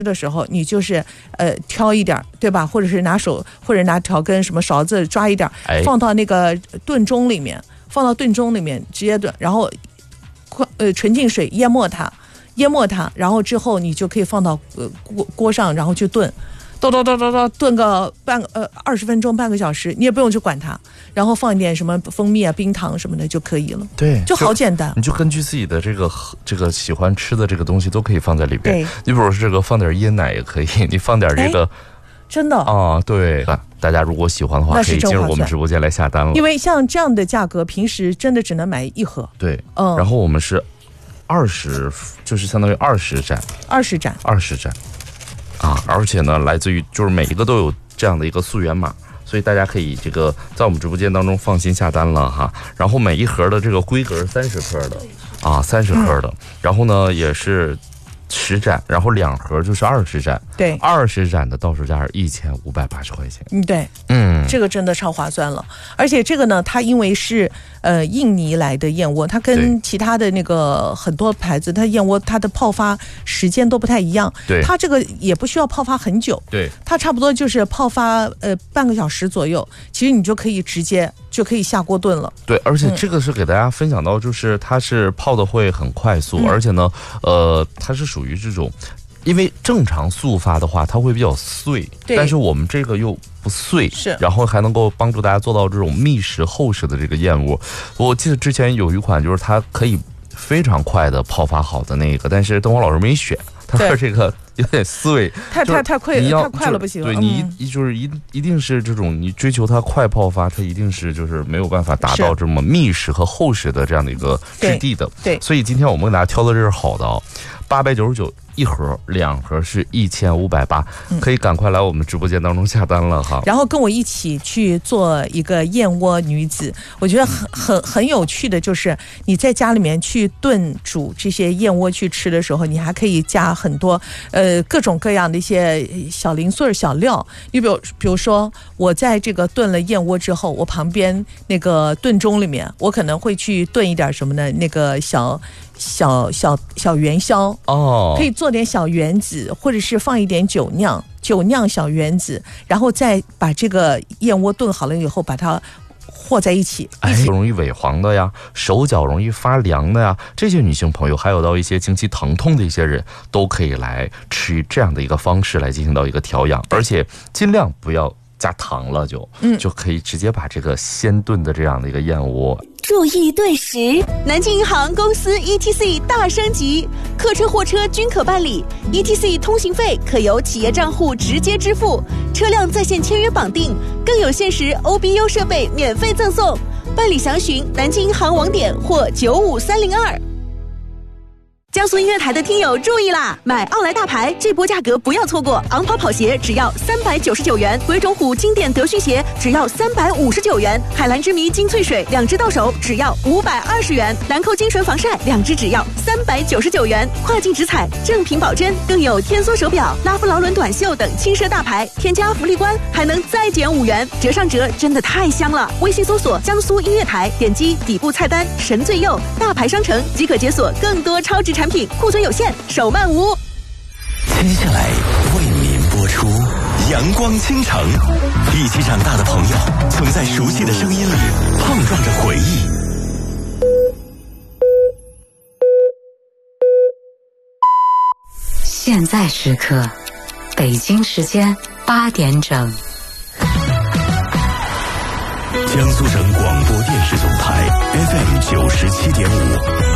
的时候，你就是挑一点，对吧？或者是拿手或者拿条根什么勺子抓一点，放到那个炖盅里面，直接炖，然后纯净水淹没它，然后之后你就可以放到锅上，然后去炖。炖个20分钟半个小时，你也不用去管它，然后放一点什么蜂蜜啊、冰糖什么的就可以了。 对， 就好简单。 你就根据自己的这个喜欢吃的这个东西都可以放在里边。 对， 你比如说这个放点椰奶也可以，你放点这个， 真的啊，对，大家如果喜欢的话，可以进入我们直播间来下单了。 因为像这样的价格，平时真的只能买一盒。 对，然后我们是20，就是相当于20盏。啊，而且呢，来自于就是每一个都有这样的一个溯源码，所以大家可以这个在我们直播间当中放心下单了哈。然后每一盒的这个规格是30克的啊，30克的，然后呢也是10盏，然后2盒就是20盏， 对 ，20盏的到手价是1580块钱。 对，这个真的超划算了。而且这个呢，它因为是印尼来的燕窝，它跟其他的那个很多牌子，它燕窝它的泡发时间都不太一样。 对， 它这个也不需要泡发很久。 对， 它差不多就是泡发半个小时左右，其实你就可以直接就可以下锅炖了。 对，而且这个是给大家分享到，就是它是泡的会很快速，而且呢，它是属于这种。因为正常速发的话，它会比较碎，但是我们这个又不碎， 是， 然后还能够帮助大家做到这种密实厚实的这个燕窝。我记得之前有一款就是它可以非常快的泡发好的那个，但是邓华老师没选，他说这个有点碎， 太快了不行。 对，你就是一定是这种你追求它快泡发，它一定是就是没有办法达到这么密实和厚实的这样的一个质地的。 对， 所以今天我们给大家挑的这是好的，899一盒，2盒是1580，可以赶快来我们直播间当中下单了哈。 然后跟我一起去做一个燕窝女子，我觉得很有趣的，就是你在家里面去炖煮这些燕窝去吃的时候，你还可以加很多各种各样的一些小零碎小料。你比如说，我在这个炖了燕窝之后，我旁边那个炖盅里面，我可能会去炖一点什么呢？那个小元宵可以做点小圆子，或者是放一点酒酿小圆子，然后再把这个燕窝炖好了以后，把它和在一起， 容易萎黄的呀，手脚容易发凉的呀，这些女性朋友，还有到一些经期疼痛的一些人，都可以来吃这样的一个方式来进行到一个调养，而且尽量不要加糖了，就可以直接把这个鲜炖的这样的一个燕窝。 注意对时，南京银行公司 ETC 大升级，客车货车均可办理， ETC 通行费可由企业账户直接支付，车辆在线签约绑定，更有限时 OBU 设备免费赠送。办理详询南京银行网点或95302。江苏音乐台的听友注意啦！买奥莱大牌这波价格不要错过，昂跑跑鞋只要399元，鬼冢虎经典德训鞋只要359元，海蓝之谜精粹水2支到手只要520元，兰蔻精纯防晒2支只要399元，跨境直采正品保真，更有天梭手表、拉夫劳伦短袖等轻奢大牌，添加福利关还能再减5元，折上折真的太香了！微信搜索江苏音乐台，点击底部菜单神最右大牌商城即可解锁更多超值产品，库存有限，手慢无。 接下来为您播出阳光倾城，一起长大的朋友曾在熟悉的声音里碰撞着回忆。 现在时刻，北京时间8点整。 江苏省广播电视总台 FM 97.5。